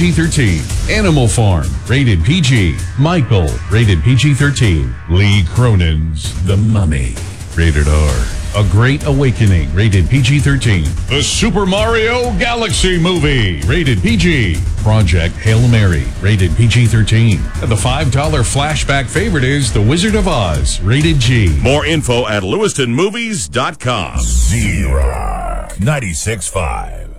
PG-13. Animal Farm, rated PG. Michael, rated PG-13. Lee Cronin's The Mummy, rated R. A Great Awakening, rated PG-13. The Super Mario Galaxy Movie, rated PG. Project Hail Mary, rated PG-13. And the $5 flashback favorite is The Wizard of Oz, rated G. More info at lewistonmovies.com. Z-Rock 96.5.